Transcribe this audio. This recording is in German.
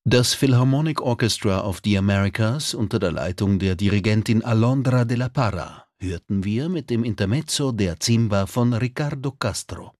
Das Philharmonic Orchestra of the Americas unter der Leitung der Dirigentin Alondra de la Parra hörten wir mit dem Intermezzo der Zimba von Ricardo Castro.